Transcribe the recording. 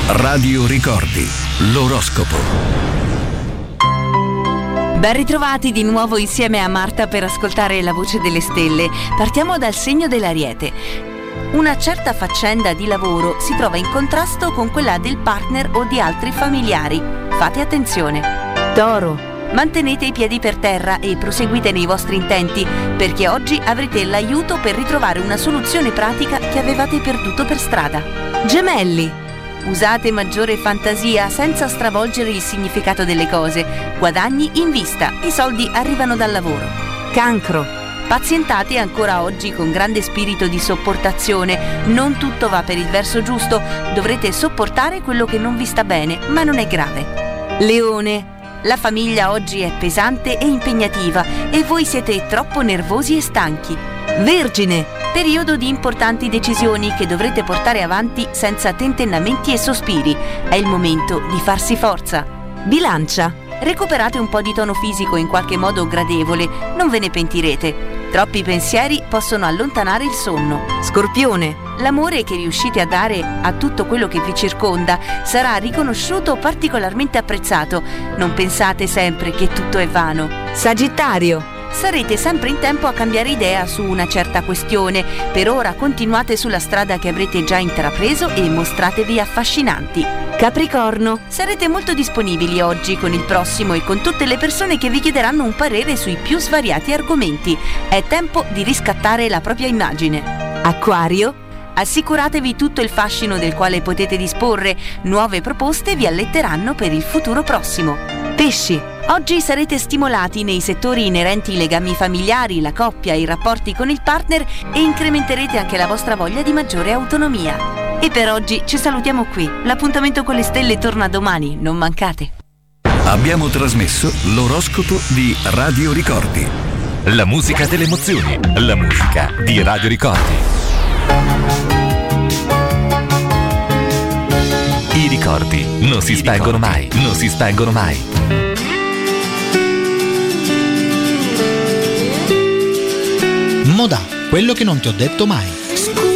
Radio Ricordi, l'oroscopo. Ben ritrovati di nuovo insieme a Marta per ascoltare la voce delle stelle. Partiamo dal segno dell'Ariete. Una certa faccenda di lavoro si trova in contrasto con quella del partner o di altri familiari. Fate attenzione. Toro. Mantenete i piedi per terra e proseguite nei vostri intenti, perché oggi avrete l'aiuto per ritrovare una soluzione pratica che avevate perduto per strada. Gemelli. Usate maggiore fantasia senza stravolgere il significato delle cose. Guadagni in vista, i soldi arrivano dal lavoro. Cancro. Pazientate ancora oggi con grande spirito di sopportazione. Non tutto va per il verso giusto, dovrete sopportare quello che non vi sta bene, ma non è grave. Leone. La famiglia oggi è pesante e impegnativa e voi siete troppo nervosi e stanchi. Vergine. Periodo di importanti decisioni che dovrete portare avanti senza tentennamenti e sospiri. È il momento di farsi forza. Bilancia. Recuperate un po' di tono fisico in qualche modo gradevole, non ve ne pentirete. Troppi pensieri possono allontanare il sonno. Scorpione. L'amore che riuscite a dare a tutto quello che vi circonda sarà riconosciuto o particolarmente apprezzato. Non pensate sempre che tutto è vano. Sagittario. Sarete sempre in tempo a cambiare idea su una certa questione. Per ora continuate sulla strada che avrete già intrapreso e mostratevi affascinanti. Capricorno. Sarete molto disponibili oggi con il prossimo e con tutte le persone che vi chiederanno un parere sui più svariati argomenti. È tempo di riscattare la propria immagine. Acquario. Assicuratevi tutto il fascino del quale potete disporre. Nuove proposte vi alletteranno per il futuro prossimo. Pesci. Oggi sarete stimolati nei settori inerenti ai legami familiari, la coppia, i rapporti con il partner e incrementerete anche la vostra voglia di maggiore autonomia. E per oggi ci salutiamo qui. L'appuntamento con le stelle torna domani, non mancate. Abbiamo trasmesso l'oroscopo di Radio Ricordi. La musica delle emozioni, la musica di Radio Ricordi. I ricordi non si spengono mai, non si spengono mai. Modà, quello che non ti ho detto mai.